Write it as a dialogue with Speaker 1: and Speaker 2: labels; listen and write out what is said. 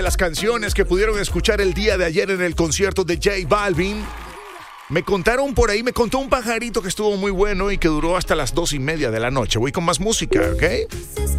Speaker 1: las canciones que pudieron escuchar el día de ayer en el concierto de J Balvin. Me contaron por ahí, me contó un pajarito que estuvo muy bueno y que duró hasta las 2:30 de la noche. Voy con más música, ¿ok?